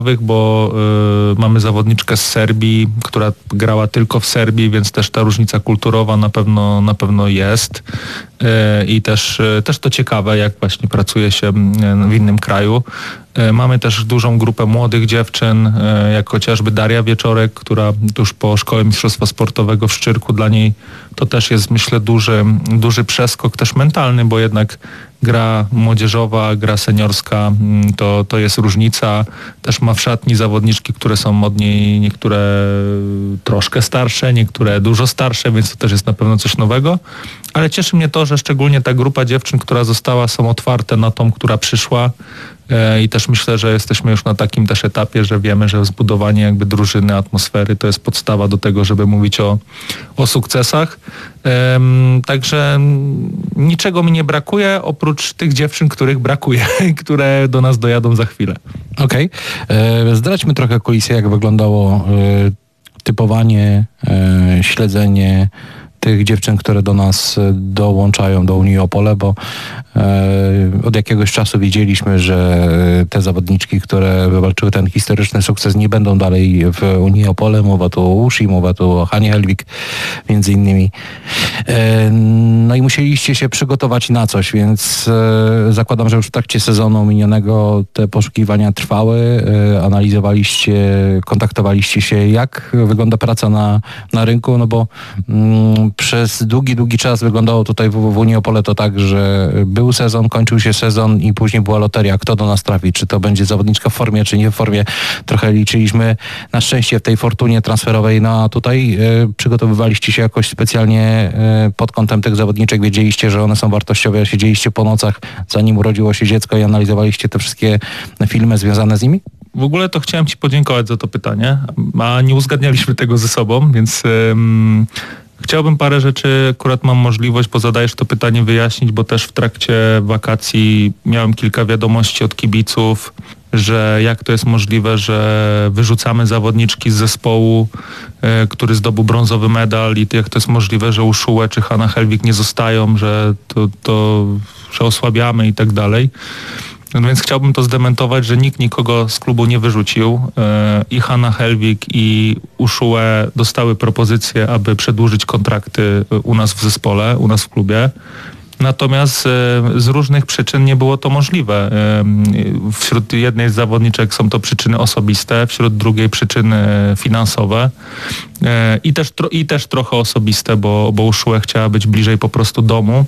bo mamy zawodniczkę z Serbii, która grała tylko w Serbii, więc też ta różnica kulturowa na pewno jest. I też to ciekawe, jak właśnie pracuje się w innym kraju. Mamy też dużą grupę młodych dziewczyn, jak chociażby Daria Wieczorek, która tuż po Szkole Mistrzostwa Sportowego w Szczyrku, dla niej to też jest, myślę, duży przeskok też mentalny, bo jednak gra młodzieżowa, gra seniorska, to jest różnica. Też ma w szatni zawodniczki, które są od niej niektóre troszkę starsze, niektóre dużo starsze, więc to też jest na pewno coś nowego. Ale cieszy mnie to, że szczególnie ta grupa dziewczyn, która została, są otwarte na tą, która przyszła. I też myślę, że jesteśmy już na takim też etapie, że wiemy, że zbudowanie jakby drużyny, atmosfery to jest podstawa do tego, żeby mówić o sukcesach. Także niczego mi nie brakuje, oprócz tych dziewczyn, których brakuje, które do nas dojadą za chwilę. Okej. Zdradźmy trochę kulisy, jak wyglądało typowanie, śledzenie tych dziewczyn, które do nas dołączają do Unii Opole, bo od jakiegoś czasu wiedzieliśmy, że te zawodniczki, które wywalczyły ten historyczny sukces, nie będą dalej w Unii Opole. Mowa tu o Uszy, mowa tu o Hanie Helwig między innymi. No i musieliście się przygotować na coś, więc zakładam, że już w trakcie sezonu minionego te poszukiwania trwały, analizowaliście, kontaktowaliście się. Jak wygląda praca na rynku? No bo przez długi czas wyglądało tutaj w Unii Opole to tak, że był sezon, kończył się sezon i później była loteria, kto do nas trafi, czy to będzie zawodniczka w formie, czy nie w formie. Trochę liczyliśmy na szczęście w tej fortunie transferowej, no a tutaj przygotowywaliście się jakoś specjalnie pod kątem tych zawodniczek, wiedzieliście, że one są wartościowe, siedzieliście po nocach, zanim urodziło się dziecko i analizowaliście te wszystkie filmy związane z nimi? W ogóle to chciałem Ci podziękować za to pytanie, a nie uzgadnialiśmy tego ze sobą, więc chciałbym parę rzeczy, akurat mam możliwość, bo zadajesz to pytanie, wyjaśnić, bo też w trakcie wakacji miałem kilka wiadomości od kibiców, że jak to jest możliwe, że wyrzucamy zawodniczki z zespołu, który zdobył brązowy medal i jak to jest możliwe, że Uszue czy Hanna Helwig nie zostają, że że osłabiamy i tak dalej. No więc chciałbym to zdementować, że nikt nikogo z klubu nie wyrzucił. I Hanna Helwig i Uszue dostały propozycję, aby przedłużyć kontrakty u nas w zespole, u nas w klubie. Natomiast z różnych przyczyn nie było to możliwe. Wśród jednej z zawodniczek są to przyczyny osobiste, wśród drugiej przyczyny finansowe i też trochę osobiste, bo Uszue chciała być bliżej po prostu domu.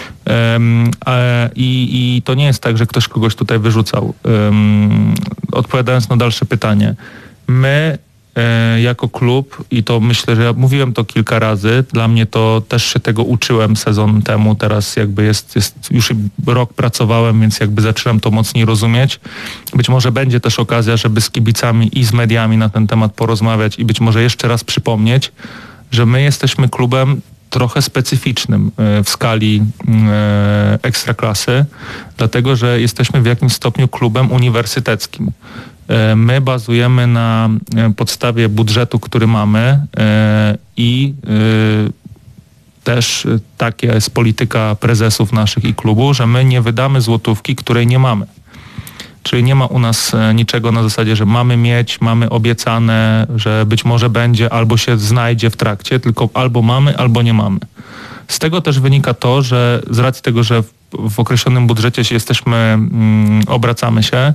I to nie jest tak, że ktoś kogoś tutaj wyrzucał. Odpowiadając na dalsze pytanie, my jako klub, i to myślę, że ja mówiłem to kilka razy, dla mnie to też się tego uczyłem sezon temu, teraz jakby jest już rok pracowałem, więc jakby zaczynam to mocniej rozumieć. Być może będzie też okazja, żeby z kibicami i z mediami na ten temat porozmawiać i być może jeszcze raz przypomnieć, że my jesteśmy klubem trochę specyficznym w skali ekstraklasy, dlatego że jesteśmy w jakimś stopniu klubem uniwersyteckim. My bazujemy na podstawie budżetu, który mamy i też taka jest polityka prezesów naszych i klubu, że my nie wydamy złotówki, której nie mamy. Czyli nie ma u nas niczego na zasadzie, że mamy mieć, mamy obiecane, że być może będzie albo się znajdzie w trakcie, tylko albo mamy, albo nie mamy. Z tego też wynika to, że z racji tego, że w określonym budżecie obracamy się,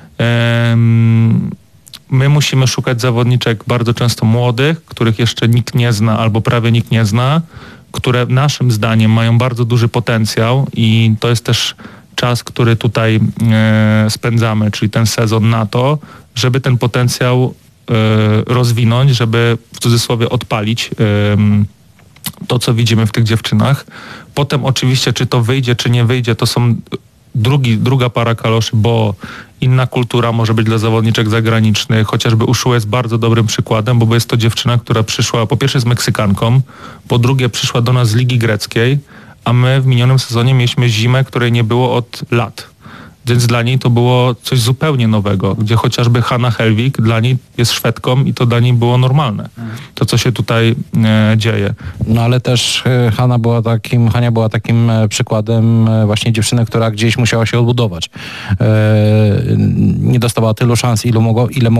my musimy szukać zawodniczek bardzo często młodych, których jeszcze nikt nie zna albo prawie nikt nie zna, które naszym zdaniem mają bardzo duży potencjał i to jest też czas, który tutaj spędzamy, czyli ten sezon na to, żeby ten potencjał rozwinąć, żeby w cudzysłowie odpalić to, co widzimy w tych dziewczynach. Potem oczywiście, czy to wyjdzie, czy nie wyjdzie, to są druga para kaloszy, bo inna kultura może być dla zawodniczek zagranicznych. Chociażby Uszue jest bardzo dobrym przykładem, bo jest to dziewczyna, która przyszła, po pierwsze z Meksykanką, po drugie przyszła do nas z Ligi Greckiej, a my w minionym sezonie mieliśmy zimę, której nie było od lat. Więc dla niej to było coś zupełnie nowego, gdzie chociażby Hanna Helwig dla niej jest Szwedką i to dla niej było normalne. To, co się tutaj dzieje. No ale też Hania była takim przykładem właśnie dziewczyny, która gdzieś musiała się odbudować. Nie dostała tylu szans, ile mogła